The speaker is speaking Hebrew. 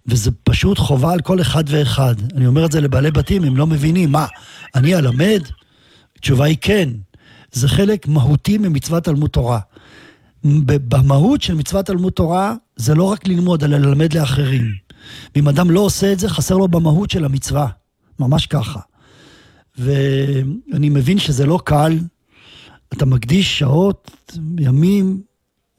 וזה פשוט חובה על כל אחד ואחד. אני אומר את זה לבעלי בתים, הם לא מבינים, מה, אני אלמד? התשובה היא כן. זה חלק מהותי ממצוות תלמוד תורה. במהות של מצוות תלמוד תורה, זה לא רק ללמוד, אלא ללמד לאחרים. ואם אדם לא עושה את זה, חסר לו במהות של המצווה. ממש ככה. ואני מבין שזה לא קל, אתה מקדיש שעות, ימים,